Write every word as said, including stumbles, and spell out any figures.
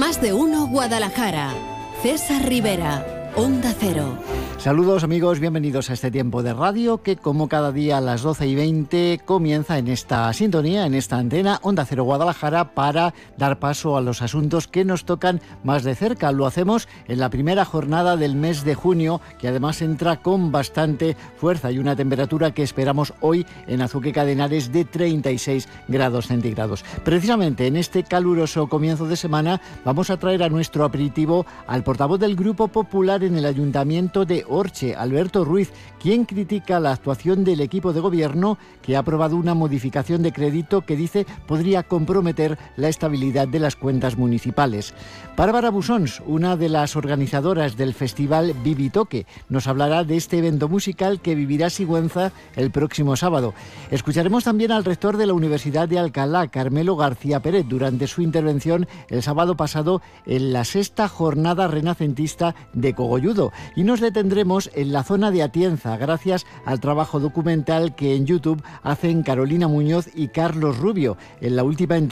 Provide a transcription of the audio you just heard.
Más de uno Guadalajara. César Rivera, Onda Cero. Saludos amigos, bienvenidos a este tiempo de radio que como cada día a las doce y veinte comienza en esta sintonía, en esta antena Onda Cero Guadalajara para dar paso a los asuntos que nos tocan más de cerca. Lo hacemos en la primera jornada del mes de junio, que además entra con bastante fuerza y una temperatura que esperamos hoy en Azuqueca de Henares de treinta y seis grados centígrados. Precisamente en este caluroso comienzo de semana vamos a traer a nuestro aperitivo al portavoz del Grupo Popular en el Ayuntamiento de Orche, Alberto Ruiz, quien critica la actuación del equipo de gobierno que ha aprobado una modificación de crédito que dice podría comprometer la estabilidad de las cuentas municipales. Bárbara Busons, una de las organizadoras del festival Vivitoque, nos hablará de este evento musical que vivirá Sigüenza el próximo sábado. Escucharemos también al rector de la Universidad de Alcalá, Carmelo García Pérez, durante su intervención el sábado pasado en la sexta jornada renacentista de Cogolludo, y nos detendremos en la zona de Atienza gracias al trabajo documental que en YouTube hacen Carolina Muñoz y Carlos Rubio. En la última entrega